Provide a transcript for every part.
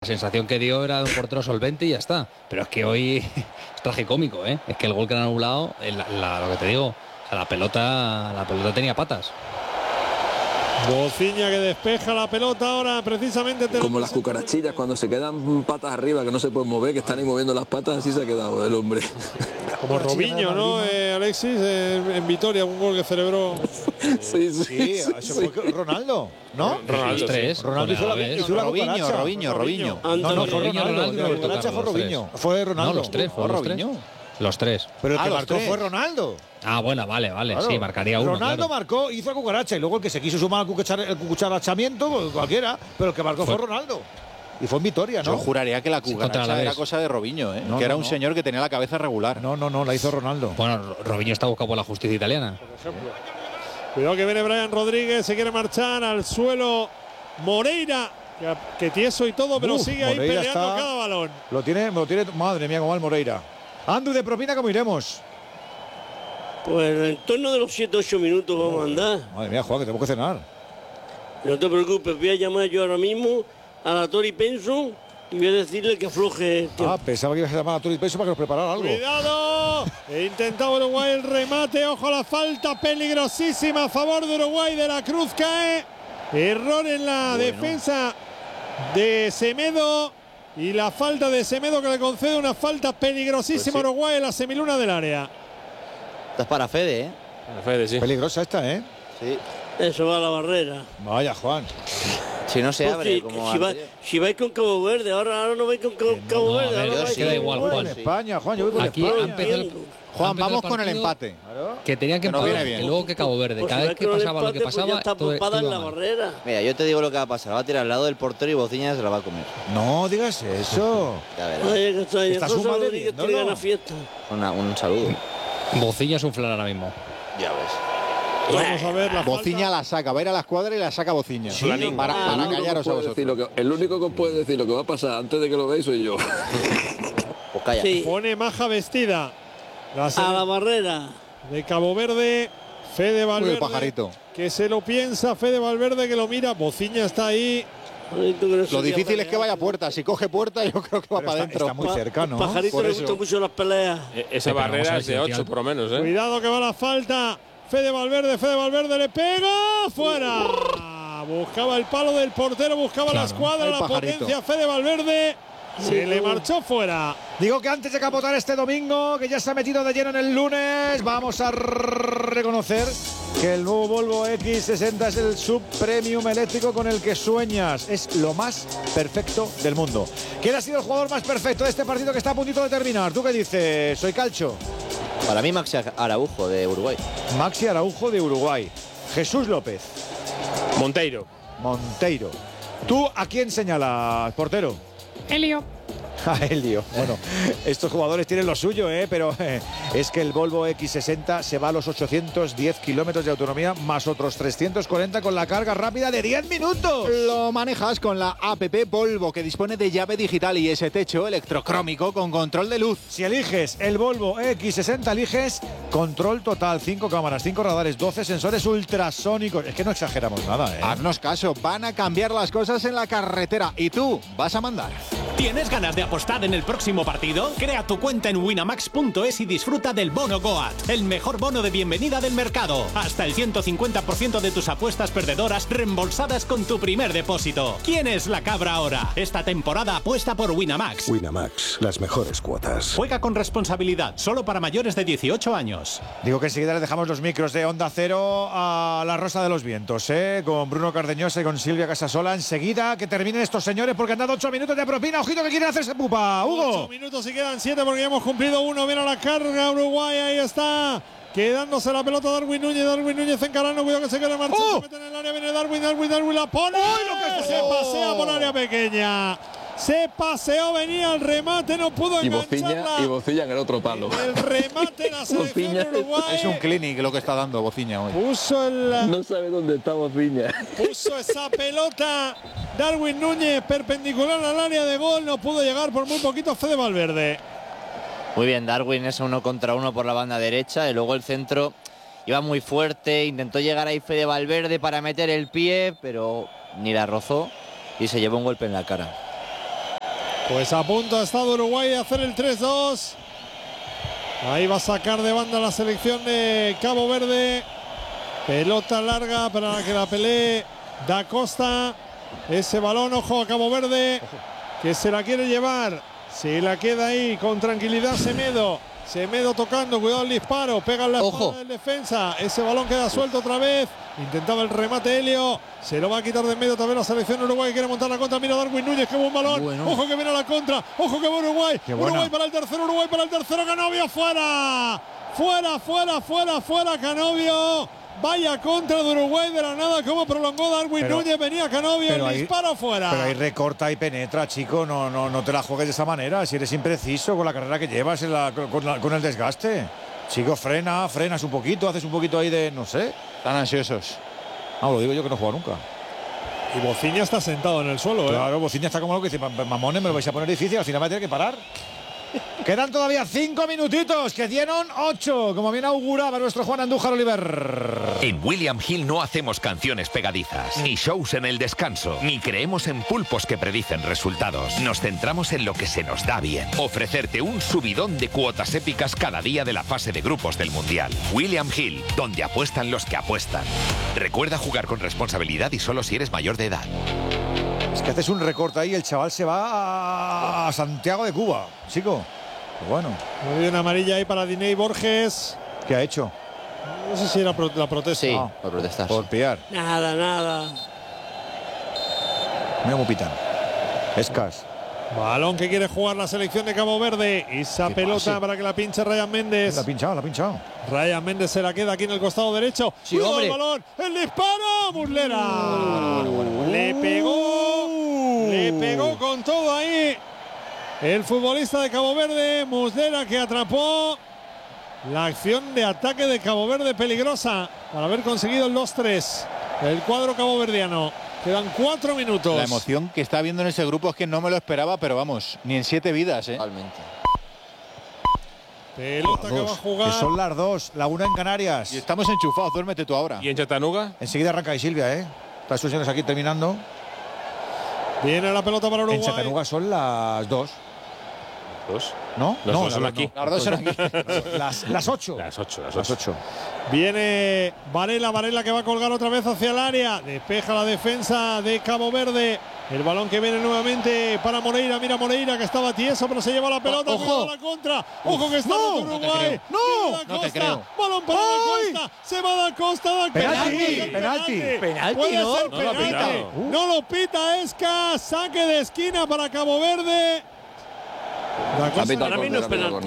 sensación que dio era de un portero solvente y ya está. Pero es que hoy es tragicómico, ¿eh? Es que el gol que han anulado, lo que te digo, o sea, la pelota tenía patas. Bociña que despeja la pelota ahora precisamente. Como las cucarachillas cuando se quedan patas arriba que no se pueden mover, que están ahí moviendo las patas, así se ha quedado el hombre. Como Robinho, ¿no? Alexis, en Vitoria, un gol que celebró. Sí, eso fue Ronaldo, ¿no? Ronaldo, tres. Ronaldo hizo Robinho. No, fue Ronaldo. Fue Ronaldo. No, los tres, fue Robinho. Los tres. Pero el que marcó fue Ronaldo. Ah, bueno, vale, Claro. sí, marcaría uno. Ronaldo claro. marcó, hizo la cucaracha y luego el que se quiso sumar al cucharachamiento, pues, cualquiera, pero el que marcó fue Ronaldo. Y fue en Vitoria, ¿no? Yo juraría que la cucaracha era cosa de Robinho, ¿eh? Que era un señor que tenía la cabeza regular. No, la hizo Ronaldo. Bueno, Robinho está buscado por la justicia italiana. Cuidado que viene Brian Rodríguez, se quiere marchar al suelo Moreira, que tieso y todo, pero sigue ahí Moreira peleando cada balón. Lo tiene, madre mía, como va el Moreira. Andu, de propina, ¿cómo iremos? Pues en torno de los 7-8 minutos vamos a andar. Madre mía, Juan, que tenemos que cenar. No te preocupes, voy a llamar yo ahora mismo a la Tori Penson y voy a decirle que afloje el tiempo. Pensaba que ibas a llamar a Turi Peso para que nos preparara algo. ¡Cuidado! Intentaba Uruguay el remate, ojo a la falta peligrosísima a favor de Uruguay, de la Cruz cae. Error en la defensa de Semedo y la falta de Semedo que le concede una falta peligrosísima a Uruguay en la semiluna del área. Esta es para Fede, ¿eh? Para Fede, sí. Peligrosa esta, ¿eh? Sí. Eso va a la barrera. Vaya, Juan. Si no se abre, como si vais con Cabo Verde, ahora no vais con Cabo Verde. a ver, ahora vais queda igual, Juan. España, Juan, yo voy con Aquí España. ha empezado Juan, vamos con el empate. Que tenían que Que nos empatar, viene bien. y luego que Cabo Verde. Pues Cada si vez vais que con el pasaba lo que empate, pues pasaba, ya está todo pompada en iba la mal. barrera. Mira, yo te digo lo que va a pasar. Va a tirar al lado del portero y Bociña se la va a comer. No digas eso. Ya verás. Vaya que está ahí. Está su José madre Rodríguez viéndolo. tiene ganas fiesta. Un saludo. Bociña es un flan ahora mismo. Ya ves. Vamos a ver la Bociña falta. la saca, va a ir a la escuadra y la saca Bociña. Para callaros a vosotros. El único que os puede decir lo que va a pasar antes de que lo veáis soy yo. Pues calla. Sí, Pone Maja vestida. a la barrera. De Cabo Verde, Fede Uy, Valverde. el pajarito. Que se lo piensa, Fede Valverde que lo mira. Bociña está ahí. Lo difícil es que vaya a puerta. Si coge puerta, yo creo que va para adentro. Está muy cerca, ¿no? Pajarito Por le eso. gustan mucho las peleas. Esa barrera es de 8 por lo menos, ¿eh? Cuidado que va la falta. Fede Valverde le pega. ¡Fuera! Buscaba el palo del portero, buscaba la escuadra, el la pajarito. potencia. Fede Valverde se le marchó fuera. Digo que antes de capotar este domingo, que ya se ha metido de lleno en el lunes, vamos a reconocer que el nuevo Volvo X60 es el sub-premium eléctrico con el que sueñas. Es lo más perfecto del mundo. ¿Quién ha sido el jugador más perfecto de este partido que está a puntito de terminar? ¿Tú qué dices? Soy Calcho. Para mí, Maxi Araujo, de Uruguay. Maxi Araujo, de Uruguay. Jesús López. Monteiro. ¿Tú a quién señalas, portero? Elio. A Elio. Bueno, estos jugadores tienen lo suyo, pero es que el Volvo X60 se va a los 810 kilómetros de autonomía más otros 340 con la carga rápida de 10 minutos. Lo manejas con la app Volvo, que dispone de llave digital y ese techo electrocrómico con control de luz. Si eliges el Volvo X60, eliges control total, 5 cámaras, 5 radares, 12 sensores ultrasónicos. Es que no exageramos nada, Haznos caso, van a cambiar las cosas en la carretera y tú vas a mandar. ¿Tienes ganas de apostar en el próximo partido? Crea tu cuenta en winamax.es y disfruta del bono Goat, el mejor bono de bienvenida del mercado. Hasta el 150% de tus apuestas perdedoras reembolsadas con tu primer depósito. ¿Quién es la cabra ahora? Esta temporada apuesta por Winamax. Winamax, las mejores cuotas. Juega con responsabilidad, solo para mayores de 18 años. Digo que enseguida le dejamos los micros de Onda Cero a la Rosa de los Vientos, con Bruno Cardeñosa y con Silvia Casasola. Enseguida que terminen estos señores porque han dado 8 minutos de propina. Ojito que quieren hacerse pupa, Hugo. 8 minutos y quedan 7 porque ya hemos cumplido 1. Viene a la carga Uruguay, ahí está. Quedándose la pelota Darwin Núñez encarando, cuidado que se queda marchando, se mete en el área, viene Darwin la pone. Se pasea por área pequeña. Se paseó, venía el remate, no pudo engancharla. Y Bociña en el otro palo. El remate la selección de Uruguay. Es un clinic lo que está dando Bociña hoy. No sabe dónde está Bociña. Puso esa pelota Darwin Núñez perpendicular al área de gol, no pudo llegar por muy poquito Fede Valverde. Muy bien, Darwin es 1 contra 1 por la banda derecha y luego el centro iba muy fuerte, intentó llegar ahí Fede Valverde para meter el pie, pero ni la rozó y se llevó un golpe en la cara. Pues a punto ha estado Uruguay de hacer el 3-2. Ahí va a sacar de banda la selección de Cabo Verde. Pelota larga para que la pelee Da Costa. Ese balón, ojo a Cabo Verde, que se la quiere llevar. Se la queda ahí con tranquilidad Semedo. Semedo tocando, cuidado el disparo, pega en la espalda del defensa. Ese balón queda suelto otra vez. Intentaba el remate Helio. Se lo va a quitar de en medio también la selección Uruguay. Quiere montar la contra. Mira Darwin Núñez, qué buen balón. Bueno. Ojo que viene a la contra. Ojo que va Uruguay. Uruguay para el tercero, Uruguay para el tercero. Canovio fuera. Fuera Canovio. Vaya contra de Uruguay de la nada, como prolongó Darwin Núñez, venía Canovio, el disparo fuera. Pero ahí recorta y penetra, chico, no te la juegues de esa manera, si eres impreciso con la carrera que llevas, con el desgaste. Chico, frenas un poquito, haces un poquito ahí de, no sé. Están ansiosos. Lo digo yo que no juega nunca. Y Bociña está sentado en el suelo, Claro, Bociña está como lo que dice, mamones, me lo vais a poner difícil, al final va a tener que parar. Quedan todavía 5 minutitos, que dieron 8, como bien auguraba nuestro Juan Andújar Oliver. En William Hill no hacemos canciones pegadizas, ni shows en el descanso, ni creemos en pulpos que predicen resultados. Nos centramos en lo que se nos da bien. Ofrecerte un subidón de cuotas épicas cada día de la fase de grupos del Mundial. William Hill, donde apuestan los que apuestan. Recuerda jugar con responsabilidad y solo si eres mayor de edad. Es que haces un recorte ahí, el chaval se va a Santiago de Cuba, chico. Bueno. Muy bien, amarilla ahí para Diney Borges. ¿Qué ha hecho? No sé si era la protesta. Sí, por protestar. Por pillar. Nada. Mira cómo pitan. Escas. Balón que quiere jugar la selección de Cabo Verde. Esa pelota para que la pinche Ryan Méndez. La ha pinchado. Ryan Méndez se la queda aquí en el costado derecho. Sí, hombre. El balón, el disparo, Muslera. Le pegó con todo ahí el futbolista de Cabo Verde, Muslera, que atrapó la acción de ataque de Cabo Verde peligrosa para haber conseguido el 2-3 del cuadro caboverdiano. Quedan 4 minutos. La emoción que está habiendo en ese grupo es que no me lo esperaba, pero vamos, ni en 7 vidas, Totalmente. Pelota que va a jugar. Que son las 2, la 1 en Canarias. Y estamos enchufados, duérmete tú ahora. ¿Y en Chattanooga? Enseguida arranca y Silvia, Estas sesiones aquí terminando. Viene la pelota para Uruguay. En Chattanooga son las 2. ¿Dos? ¿No? Los dos son aquí. Las 2 son aquí. Las 8. Las 8. Viene Varela que va a colgar otra vez hacia el área. Despeja la defensa de Cabo Verde. El balón que viene nuevamente para Moreira. Mira Moreira que estaba tieso, pero se lleva la pelota. Ojo. La contra. Ojo que está en Uruguay. No te creo. Balón para Da Costa. Se va Da Costa. Penalti. Puede ser penalti. No lo pita Escas. Saque de esquina para Cabo Verde. Para mí no es penalti.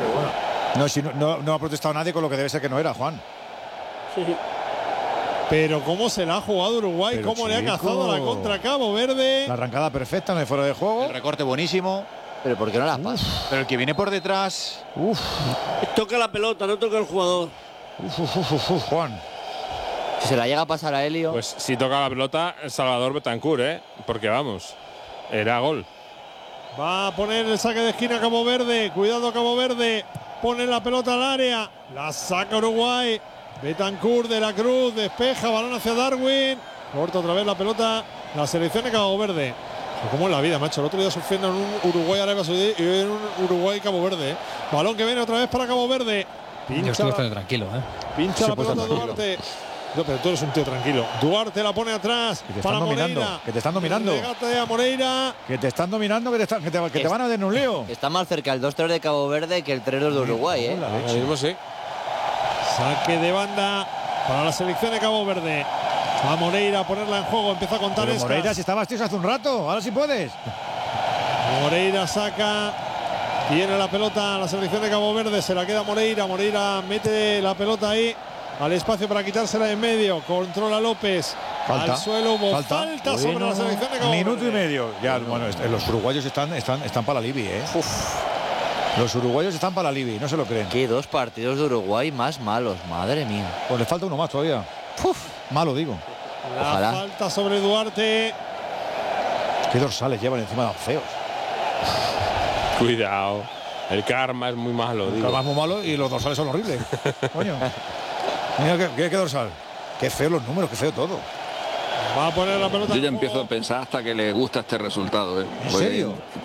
No ha protestado nadie con lo que debe ser que no era, Juan. Sí. Pero cómo se la ha jugado Uruguay, cómo le ha cazado la contra a Cabo Verde. La arrancada perfecta, no hay fuera de juego. El recorte buenísimo. Pero ¿por qué no la pasa? Pero el que viene por detrás. Toca la pelota, no toca el jugador. Juan. Si se la llega a pasar a Helio. Pues si toca la pelota, Salvador Betancur, porque vamos, era gol. Va a poner el saque de esquina Cabo Verde. Cuidado Cabo Verde. Pone la pelota al área. La saca Uruguay. Betancur de la Cruz. Despeja. Balón hacia Darwin. Corta otra vez la pelota. La selección de Cabo Verde. Como en la vida, macho. El otro día sufriendo en un Uruguay-Arabia Saudí y en un Uruguay-Cabo Verde. Balón que viene otra vez para Cabo Verde. Yo estoy bastante tranquilo, Pincha la pelota Duarte. No, pero tú eres un tío tranquilo. Duarte la pone atrás para Moreira. Que te están dominando. Regate a Moreira. Que te están dominando, que te van a dar un lío. Está más cerca el 2-3 de Cabo Verde que el 3-2 de Uruguay, Sí. Saque de banda para la selección de Cabo Verde. Va Moreira a ponerla en juego. Empieza a contar Pero Escas. Moreira, si estabas tío hace un rato. Ahora sí puedes. Moreira saca. Tiene la pelota a la selección de Cabo Verde. Se la queda Moreira. Moreira mete la pelota ahí al espacio para quitársela de en medio. Controla López. Falta. Al suelo hubo falta sobre la selección de Cabo Verde. Minuto y medio. Ya, bueno, los uruguayos están para la Libi, Los uruguayos están para la Libi, no se lo creen. Qué 2 partidos de Uruguay más malos, madre mía. Pues le falta uno más todavía. Malo, digo. La Ojalá. falta sobre Duarte. Qué dorsales llevan encima de los feos. Cuidado. El karma es muy malo, digo. El karma es muy malo y los dorsales son horribles. Coño. Mira qué dorsal. Qué feo los números, qué feo todo. Va a poner la pelota. Yo ya empiezo a pensar hasta que le gusta este resultado. ¿En serio?